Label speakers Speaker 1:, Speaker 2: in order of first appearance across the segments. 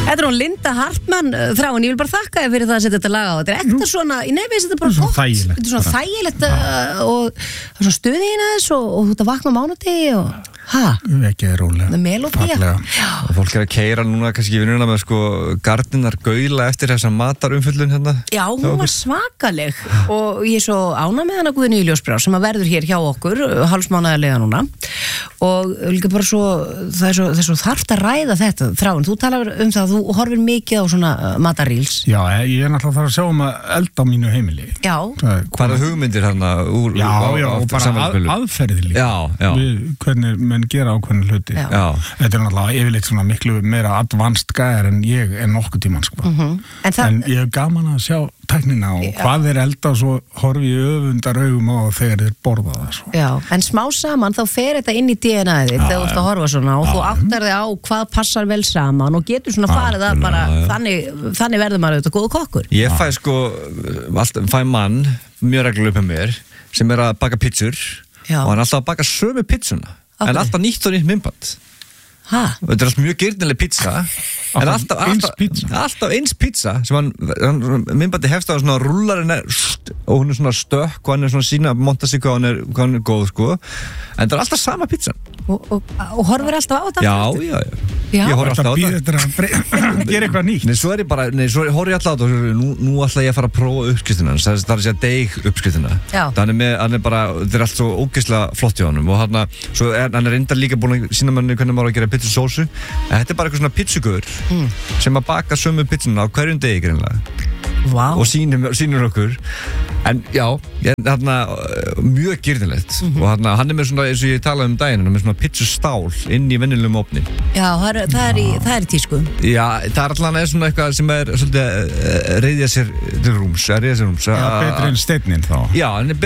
Speaker 1: Þetta er hún Linda Hartmann, Þráin, ég vil bara þakka þér fyrir það að setja þetta lag á. Þetta er ekta svona, nei, veist þetta er bara gott. Þetta er svona þægilegt og svona stuðin aðeins og þú ert að vakna á mánudegi og
Speaker 2: ekki rólega.
Speaker 1: Melódía.
Speaker 3: Og fólk er að keyra núna kannski vinnuna með gardinar gaula eftir þessa matarumfjöllun hérna.
Speaker 1: Já, hún var svakaleg og ég er svo ánægð með hana Guðni Ljósbrá sem að verður hér hjá okkur hálfsmánaðarlega núna og líka bara svo það er svo þarft að ræða þetta. Þráin, þú talar um það, þú horfir mikið á svona matarreels.
Speaker 2: Já, ég er náttúrulega að sjá að elda á mínu heimili.
Speaker 1: Já.
Speaker 3: Hvað er hugmyndir hérna úr
Speaker 2: Já, og bara aðferðir líka.
Speaker 3: Já.
Speaker 2: Hvernig menn gera ákveðna hluti.
Speaker 1: Já.
Speaker 2: Þetta er náttúrulega yfirleitt svona miklu meira advanced gæðar en ég er nokkuð tímann en ég hef gaman að sjá tæknina og hvað þeir elda og svo horfi ég öfundar augum á þegar þeir borða það svo.
Speaker 1: Já, en smá saman þá fer þetta inn í DNA-ið þegar þú ert að horfa svona og þú áttar þig á hvað passar vel saman og getur svona farið að bara þannig verður maður auðvitað góðu kokkur.
Speaker 3: Ég fæ mann mjög reglulega með mér sem er að baka pizzur og hann er alltaf að baka sömu pizzuna en alltaf nýtt og nýtt myndband. Þetta er alltaf mjög gyrnileg pizza en alltaf eins pizza sem hann myndbandi hefst á svona rúllarinn og hún er svona stökk og hann er svona sína að monta sig hvað hann er góð en þetta er alltaf sama pizza
Speaker 1: og horfir alltaf á þetta?
Speaker 3: Já, ég horf alltaf á
Speaker 2: þetta gera eitthvað nýtt.
Speaker 3: Svo horf ég alltaf á þetta og nú ætla ég að fara að prófa uppskriftina það er að segja deig uppskriftina hann er bara, þetta er allt svo ógeðslega flott hjá honum og hann er reyndar líka búin að sína manni hvernig maður að gera pizzasósu en þetta er bara eitthvað svona pizzugur sem að baka sömu pizzuna á hverjum degi greinlega og sýnir okkur en já, mjög gyrnilegt og hann er með svona, eins og ég talaði um daginn með svona pizzustál inn í venjulegum ofni.
Speaker 1: Já, það er í tísku.
Speaker 3: Já, það er alltaf svona eitthvað sem er svolítið reiðja sér til rúms.
Speaker 2: Betri en steininn þá.
Speaker 3: Já,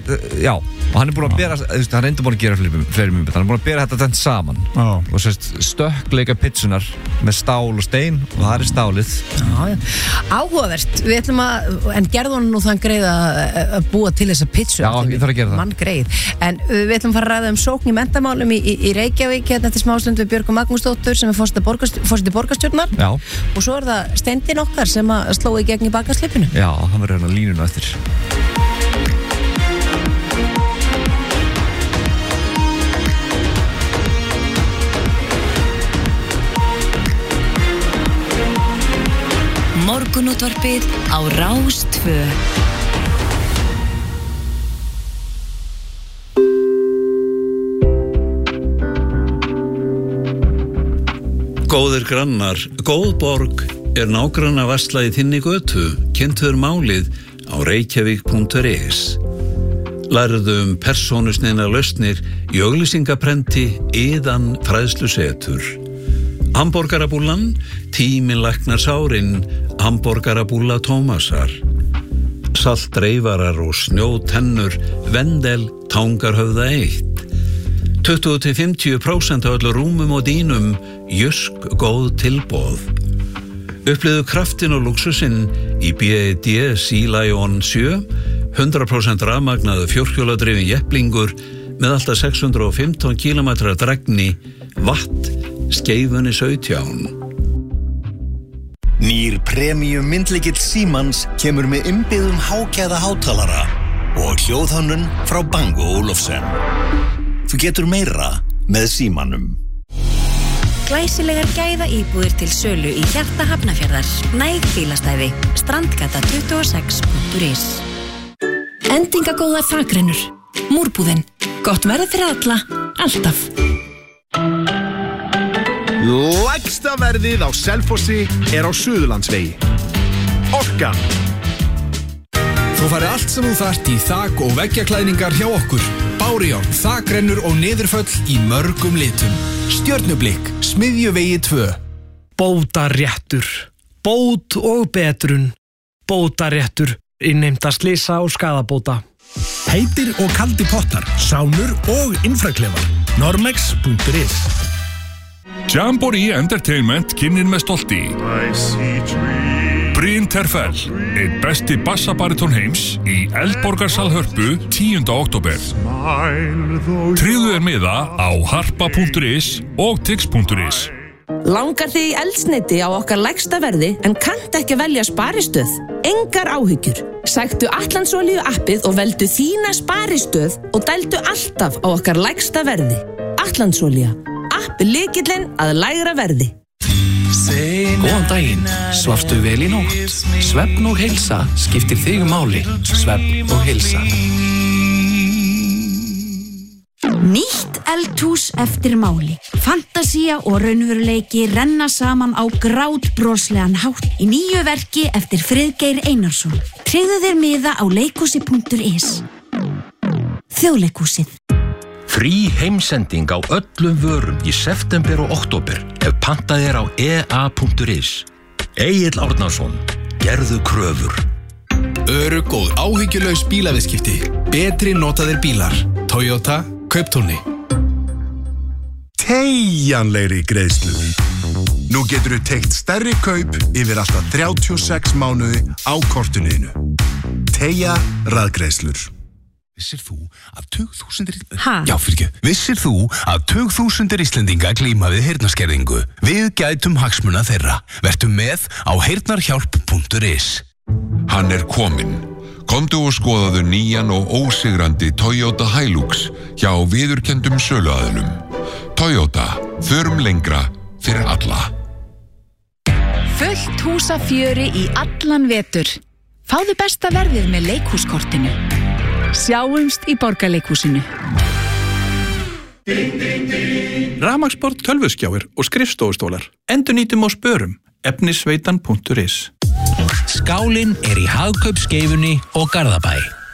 Speaker 3: og hann er búin að bera, hann er enda búin að gera fleiri mjög, hann er búin að bera þetta þenn saman og stökkleika pizzunar með stál og stein og það er stálið.
Speaker 1: Áhugavert, við ætlum en gerðu hann nú þann greið að búa til þessa pizzu.
Speaker 3: Já, ég þarf að gera það.
Speaker 1: Mann greið. En við ætlum að fara að ræða um sókn í menntamálum í Reykjavík hérna eftir smástund við Björgu Magnúsdóttur sem er forseti borgarstjórnar.
Speaker 3: Já.
Speaker 1: Og svo er það Steindin okkar sem að sló í gegn í bakaslippinu.
Speaker 3: Já, hann verður hérna línuna eftir.
Speaker 4: Morgunútvarpið á Rás 2.
Speaker 5: Góðir grannar, góð borg er nágrannaversla í þinni götu, kynntur málið á reykjavík.is. Lærðu persónusniðna lausnir í auglýsingaprenti Iðan fræðslusetur. Hamborgarabúllan, Tíminn læknar sárin, Hamborgarabúlla Tómasar. Saltreifarar og snjótennur, Vendel, Tangarhöfða 1. 20-50% af öllu rúmum og dýnum, Jysk góð tilboð. Upplifðu kraftin og luxusinn í BED Sea Lion 7, 100% rafmagnaður fjórhjóladrifinn jepplingur með alltaf 615 km drægni, watt, Skeifunni 17.
Speaker 6: Nýr premium myndlykill Símans kemur með innbyggðum hágæða hátalara og hljóðhönnun frá Bang & Olufsen. Þú getur meira með Símanum.
Speaker 4: Glæsilegar gæða íbúðir til sölu í hjarta Hafnarfjarðar. Næg bílastæði. Strandgata 26.is. Endingagóðar þakrennur. Múrbúðin. Gott verð fyrir alla. Alltaf.
Speaker 7: Lægsta verðið á Selfossi er á Suðurlandsvegi. Orkan.
Speaker 8: Þú færði allt sem þú þarft í þak- og veggjaklæðningar hjá okkur. Bárjón, þakrennur og niðurföll í mörgum litum. Stjörnublikk, Smiðjuvegi 2.
Speaker 9: Bótaréttur. Bót og betrun. Bótaréttur. Innheimta slysa og skaðabóta.
Speaker 10: Heitir og kaldi pottar, sánur og infraklefar. Normex.is.
Speaker 11: Jamboree Entertainment kynnir með stolti Bryn Terfell, einn besti bassabariton heims í Eldborgarsal Hörpu 10. október. Tryggðu miða á harpa.is og tix.is.
Speaker 12: Langar þig í eldsneyti á okkar lægsta verði en kannt ekki að velja sparistöð? Engar áhyggjur. Sæktu Atlandsolíu appið og veldu þína sparistöð og dældu alltaf á okkar lægsta verði. Atlandsolía. App lykillinn að lægra verði.
Speaker 13: Góðan daginn, svafstu vel í nótt? Svefn og heilsa skiptir þig máli. Svefn og heilsa.
Speaker 14: Nýtt eldhús eftir máli. Fantasía og raunveruleiki renna saman á grátbroslegan hátt í nýju verki eftir Friðgeir Einarsson. Tryggðu þér miða á leikhúsi.is. Þjóðleikhúsið.
Speaker 15: Frí heimsending á öllum vörum í september og október ef pantað á ea.is. Egill Árnason, gerðu kröfur.
Speaker 8: Örugg og áhyggjulaus bílaviðskipti. Betri notaðir bílar. Toyota, Kauptúni.
Speaker 16: Teygjanlegri greiðslur. Nú geturðu teygt stærri kaup yfir alltaf 36 mánuði á kortinu. Teygja raðgreiðslur. Vissir þú að Vissir þú að tugþúsundir Íslendinga glíma við heyrnarskerðingu? Við gætum hagsmuna þeirra. Vertu með á heyrnarhjálp.is.
Speaker 17: Hann kominn. Komdu og skoðaðu nýjan og ósigrandi Toyota Hilux hjá viðurkenndum söluaðilum. Toyota, förum lengra fyrir alla.
Speaker 18: Fullt húsafjöri í allan vetur. Fáðu besta verðið með leikhúskortinu. Sjáumst í Borgarleikhúsinu.
Speaker 19: Rafmagnsbord, tölvuskjáir og skrifstofustólar. Endurnýtum og spörum. Efnisveitan.is.
Speaker 15: Skálinn í Hagkaupskeifunni og Garðabæ.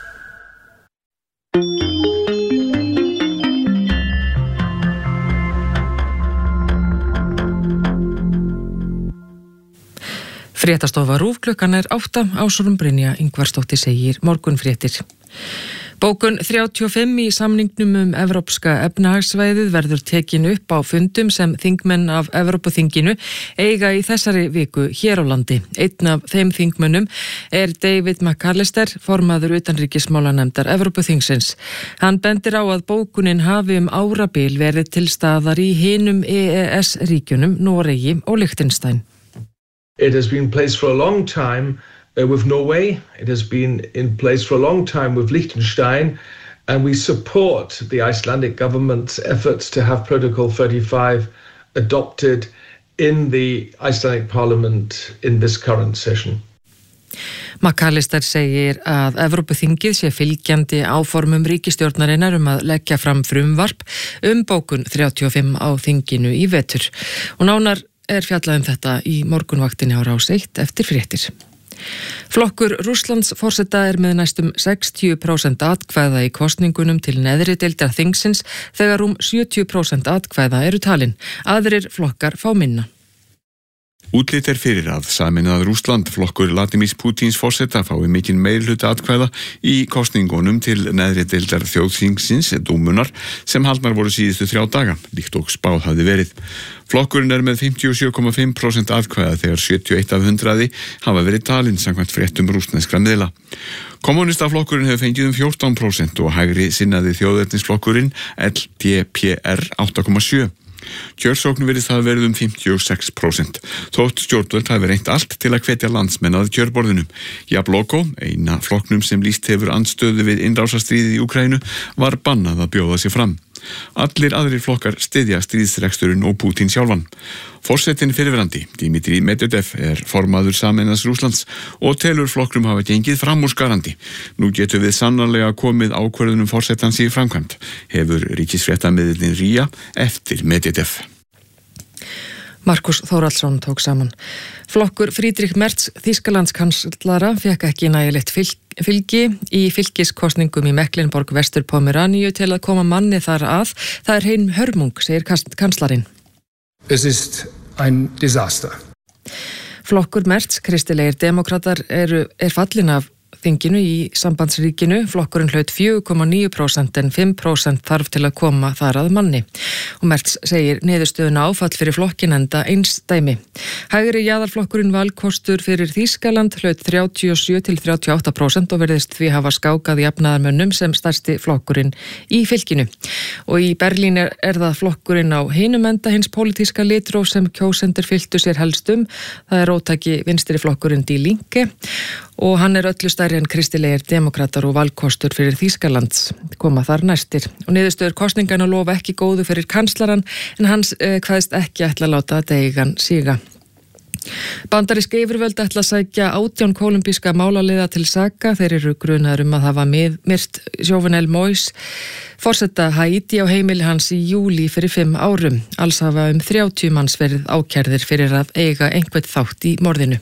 Speaker 20: Fréttastofa RÚV klukkan 8, Ásrún Brynja Ingvarsdóttir segir morgunfréttir. Bókun 35 í samningnum Evrópska efnahagssvæðið verður tekin upp á fundum sem þingmenn af Evrópuþinginu eiga í þessari viku hér á landi. Einn af þeim þingmönnum David McAllister, formaður utanríkismálanefndar Evrópuþingsins. Hann bendir á að bókunin hafi árabil verið til staðar í hinum EES-ríkjunum, Noregi og Liechtenstein.
Speaker 21: It has been in place for a long time with Norway. It has been in place for a long time with Liechtenstein, and we support the Icelandic government's efforts to have Protocol 35 adopted in the Icelandic Parliament in this current session.
Speaker 20: McAllister segir að Evrópuþingið sé fylgjandi áformum ríkisstjórnarinnar að leggja fram frumvarp bókun 35 á þinginu í vetur. Og nánar fjallað þetta í morgunvaktinni á Rás 1 eftir fréttir. Flokkur Rússlands forseta með næstum 60% atkvæða í kosningunum til neðri deildar þingsins þegar 70% atkvæða eru talin. Aðrir flokkar fá minna.
Speaker 22: Útlit fyrir að sameinaður Rússland flokkur Vladimírs Pútíns forseta fái mikinn meirihluta atkvæða í kosningunum til neðri deildar þjóðþingsins, dúmunar, sem haldnar voru síðustu 3 daga, líkt og spáð hafði verið. Flokkurinn með 57,5% atkvæða þegar 71 af 100 hafa verið talin samkvæmt fréttum rússneskra miðla. Kommunistaflokkurinn hefur fengið 14% og hægri sinnaði þjóðernisflokkurinn LDPR 8,7%. Kjörsókn virðist hafa verið 56%. Þótt stjórnvöld hafi reynt allt til að hvetja landsmenn að kjörborðinu. Jabloko, eina flokknum sem lýst hefur andstöðu við innrásarstríðið í Úkraínu, var bannað að bjóða sig fram. Allir aðrir flokkar styðja stríðsreksturinn og Pútín sjálfan. Forsetinn fyrrverandi, Dmitri Medvedev, formaður sameinaðs Rússlands og telur flokknum hafa gengið fram úr skarandi. Nú getum við sannarlega komið ákvörðunum forsetans í framkvæmd, hefur ríkisfréttamiðillinn RIA eftir Medvedev.
Speaker 20: Markus Þórhallsson tók saman. Flokkur Friedrich Merz, Þýskalandskanslara, fekk ekki nægilegt fylgi í fylgiskosningum í Mecklenburg Vestur-Pomeráníu til að koma manni þar að. Það hrein hörmung, segir kanslarinn.
Speaker 23: Es ist ein Desaster.
Speaker 20: Flokkur Merz, kristilegir demokratar, er fallin af þinginu í sambandsríkinu. Flokkurinn hlaut 4,9% en 5% þarf til að koma þar að manni. Og Merz segir niðurstöðuna áfall fyrir flokkin enda einsdæmi. Hægri jaðarflokkurinn Valkostur fyrir Þýskaland hlaut 37-38% og verðist því hafa skákað jafnaðarmönnum sem stærsti flokkurinn í fylkinu. Og í Berlín er það flokkurinn á hinum enda hins pólitíska litróf sem kjósendur fylgdu sér helstum. Það róttæki vinstri flokkurinn Die Linke og hann öllu stærri en kristilegir demokratar og Valkostur fyrir Þýskalands koma þar næstir. Og niðurstöður kosninganna lofa ekki góðu fyrir kanslaran en hans kveðst ekki ætla að láta deigan síga. Bandarísk yfirvöld ætla að sækja 18 kólumbíska málaliða til saka. Þeir eru grunaðir að hafa myrt Jovenel Moïse, forseta Haiti á heimili hans í júlí fyrir 5 árum. Alls hafa 30 manns verið ákærðir fyrir að eiga einhvern þátt í morðinu.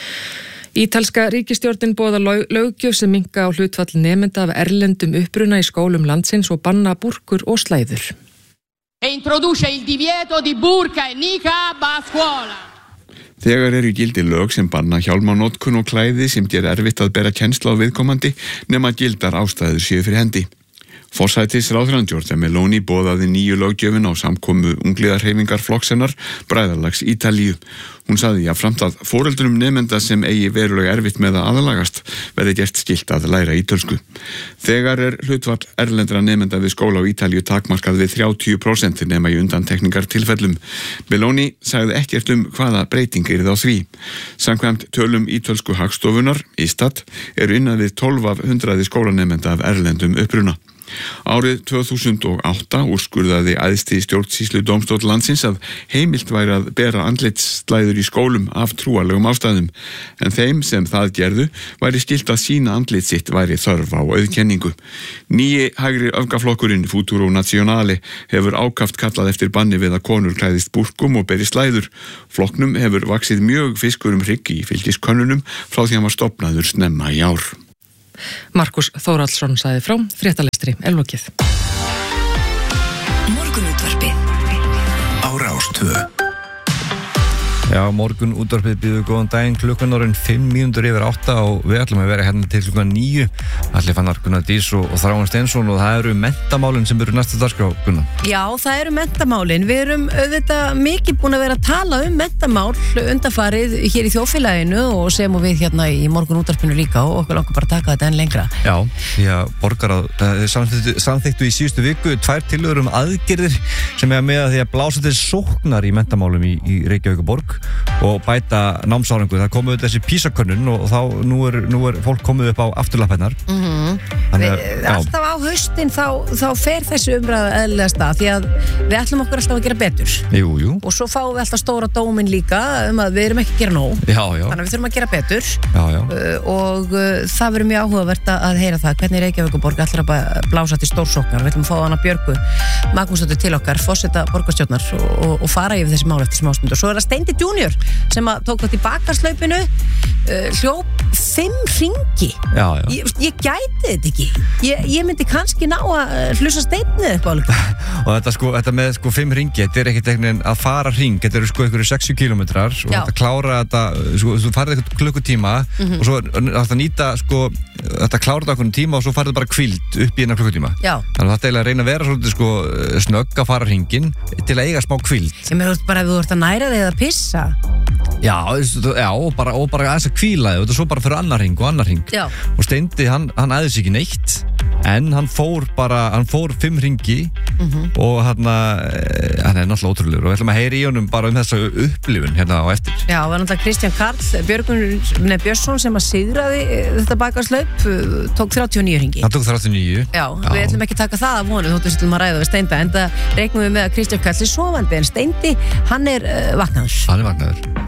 Speaker 20: Ítalska ríkisstjórnin boðar löggjöf sem minnka á hlutfall nemenda af erlendum uppruna í skólum landsins og banna búrkur og slæður.
Speaker 1: Introduce il divieto di burka e niqab a scuola.
Speaker 22: Þegar eru í gildi lög sem banna hjálmanotkun og klæði sem gera erfitt að bera kennsla á viðkomandi nema gildar ástæður séu fyrir hendi. Forsætisráðherrann Giorgia Meloni boðaði nýju löggjöfin á samkomu ungliðarhreyfingar flokkshennar Bræðralags Ítalíu. Hún sagði jafnframt að foreldrum nemenda sem eigi verulega erfitt með að aðlagast verði gert skylt að læra ítölsku. Þegar hlutfall erlendra nemenda við skóla á Ítalíu takmarkað við 30% nema í undantekningar tilfellum. Meloni sagði ekkert hvaða breyting yrði á því. Samkvæmt tölum ítölsku hagstofunar, Istat, eru innan við 12 af 100 skólanemenda af erlendum uppruna. Árið 2008 úrskurðaði æðsti stjórnsýslu dómstóll landsins að heimilt væri að bera andlitsslæður í skólum af trúarlegum ástæðum, en þeim sem það gerðu væri skylt að sýna andlit sitt væri þörf á auðkenningu. Nýji hægri öfgaflokkurinn Futuro Nazionale hefur ákaft kallað eftir banni við að konur klæðist búrkum og beri slæður. Flokknum hefur vaxið mjög fiskur hrygg í fylgiskönnunum frá því hann var stofnaður snemma í ár.
Speaker 20: Markus Þórhallsson sagði frá, fréttalestri lokið.
Speaker 6: Morgunútvarpið á Rás 2.
Speaker 2: Já, morgunútvarpið býður góðan daginn, klukkan orðin 7:05 og við ætlum að vera hérna til klukkan 9. Allir fannar Gunnar Dís og Þráinn Steinsson og það eru menntamálin sem eru næsta dagskrá, Gunnar.
Speaker 3: Já, það eru menntamálin. Við erum auðvitað mikið búin að vera að tala mentamál undanfarið hér í þjóðfélaginu og sem og við hérna í morgunútvarpinu líka og okkur langar bara að taka þetta enn lengra.
Speaker 2: Já, því að borgaráð samþykktu í síðustu viku 2 tillögur aðgerðir sem er með því að blása til sóknar í mentamálum í Reykjavíkurborg og bæta námsárangur. Það komu þessi PISA-könnun og nú er fólk komið upp á afturlappirnar.
Speaker 3: Alltaf á haustin þá fer þessi umræða eðlilega stað því að við ætlum okkur alltaf að gera betur.
Speaker 2: Jú.
Speaker 3: Og svo fáum við alltaf stóra dómin líka að við erum ekki að gera nóg.
Speaker 2: Já.
Speaker 3: Þannig að við þurfum að gera betur.
Speaker 2: Já.
Speaker 3: Og það verður mjög áhugavert að heyra það hvernig Reykjavíkurborg ætlar að blása til stórsóknar. Við ætlum að fá hana Björgu Magnúsdóttur til okkar, forseta borgarstjórnar og fara yfir þessi mál eftir smástund. Og svo er það Steindi Junior sem að tók þetta í bakarslaupinu, hljóp 5 hringi.
Speaker 2: Já.
Speaker 3: Ég gæti þetta ekki. Ég myndi kannski ná að hlusta Steini upp á líka.
Speaker 2: Og þetta með 5 hringi, þetta er ekkert einhvern veginn að fara hring, þetta eru einhverju 60 kilometrar og þetta klára þetta, þú farið eitthvað klukkutíma og svo þetta nýta þetta klára þetta okkur tíma og svo farið bara kvild upp í 1 klukkutíma.
Speaker 3: Já.
Speaker 2: Þannig að þetta er að reyna að vera svolítið snögg að fara hringin til að eiga smá kvild.
Speaker 3: Ég meður bara ef þú ert að næra þig að pissa.
Speaker 2: Já, og bara aðeins að hvíla þig og þetta svo bara fyrir annar hring og annar hring.
Speaker 3: Já.
Speaker 2: Og Steindi, hann æðis ekki neitt en hann fór 5 hringi og hann er náttúrulega ótrúlegur og við ætlum að heyra í honum bara þessa upplifun hérna á eftir.
Speaker 3: Já, það var náttúrulega Kristján Karl Björnsson sem að sigraði þetta bakarslaup, tók 39 hringi.
Speaker 2: Hann tók 39.
Speaker 3: Já, við ætlum ekki að taka það af honum þóttu við ætlum að ræða við Steinda en það reiknum við með að Kristján Karl er sofandi en Steindi, hann er vaknaður.